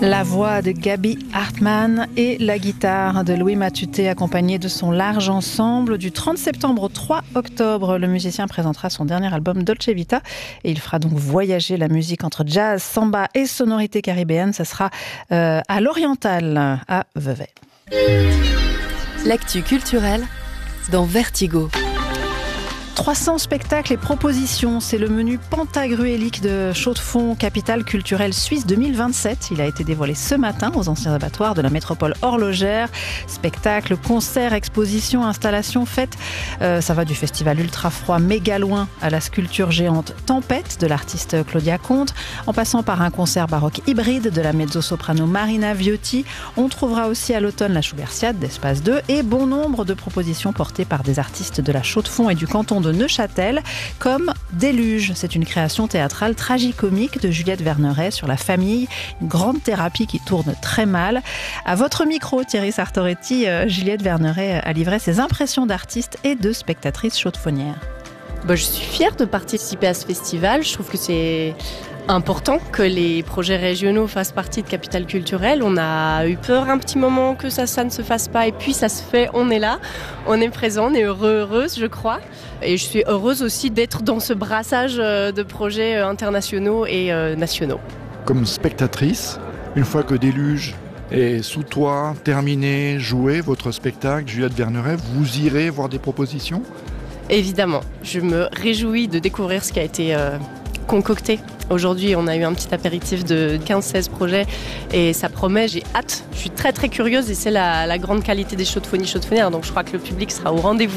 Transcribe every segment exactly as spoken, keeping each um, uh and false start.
La voix de Gaby Hartmann et la guitare de Louis Matuté, accompagné de son large ensemble. Du trente septembre au trois octobre, le musicien présentera son dernier album Dolce Vita et il fera donc voyager la musique entre jazz, samba et sonorités caribéennes. Ça sera euh, à l'Oriental, à Vevey. L'actu culturelle dans Vertigo. trois cents spectacles et propositions, c'est le menu pentagruélique de Chaux-de-Fonds, capitale culturelle suisse deux mille vingt-sept. Il a été dévoilé ce matin aux anciens abattoirs de la métropole horlogère. Spectacles, concerts, expositions, installations, fêtes. Euh, ça va du festival ultra froid méga loin à la sculpture géante Tempête de l'artiste Claudia Comte, en passant par un concert baroque hybride de la mezzo-soprano Marina Viotti. On trouvera aussi à l'automne la Schubertiade d'Espace deux et bon nombre de propositions portées par des artistes de la Chaux-de-Fonds et du canton de Neuchâtel, comme Déluge. C'est une création théâtrale tragicomique de Juliette Verneret sur la famille, une grande thérapie qui tourne très mal. À votre micro, Thierry Sartoretti, euh, Juliette Verneret a livré ses impressions d'artiste et de spectatrice chaudefonnière. Bah, je suis fière de participer à ce festival. Je trouve que c'est important que les projets régionaux fassent partie de Capitale Culturelle. On a eu peur un petit moment que ça, ça ne se fasse pas et puis ça se fait, on est là, on est présent, on est heureux, heureuse je crois. Et je suis heureuse aussi d'être dans ce brassage de projets internationaux et nationaux. Comme spectatrice, une fois que Déluge est sous toit, terminé, joué, votre spectacle, Juliette Verneret, vous irez voir des propositions ? Évidemment, je me réjouis de découvrir ce qui a été euh, concocté. Aujourd'hui, on a eu un petit apéritif de quinze seize projets et ça promet, j'ai hâte. Je suis très très curieuse et c'est la, la grande qualité des chaudephonies chaudefonnières, donc je crois que le public sera au rendez-vous.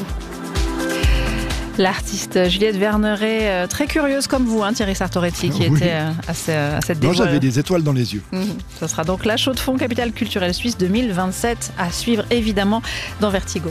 L'artiste Juliette Verneret, euh, très curieuse comme vous, hein, Thierry Sartoretti, qui oui. était euh, à, ce, à cette dévoile. Non, j'avais des étoiles dans les yeux. Mmh. Ce sera donc la Chaux-de-Fonds, capitale culturelle suisse deux mille vingt-sept, à suivre évidemment dans Vertigo.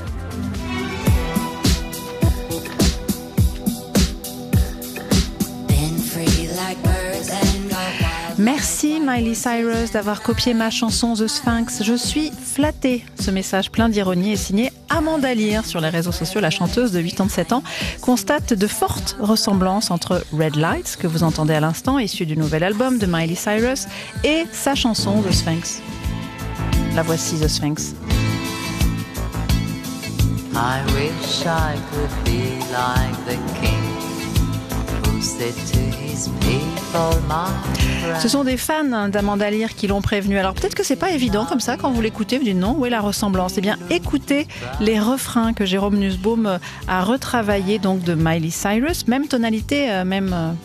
Merci Miley Cyrus d'avoir copié ma chanson The Sphinx. Je suis flattée. Ce message plein d'ironie est signé Amanda Lear. Sur les réseaux sociaux, la chanteuse de quatre-vingt-dix-sept ans constate de fortes ressemblances entre Red Lights, que vous entendez à l'instant, issu du nouvel album de Miley Cyrus, et sa chanson The Sphinx. La voici The Sphinx. I wish I could be like the king who said to his people, my friend. Ce sont des fans d'Amanda Lear qui l'ont prévenu. Alors peut-être que c'est pas évident comme ça quand vous l'écoutez, vous dites non, où est la ressemblance ? Eh bien, écoutez les refrains que Jérôme Nussbaum a retravaillés donc de Miley Cyrus, même tonalité, même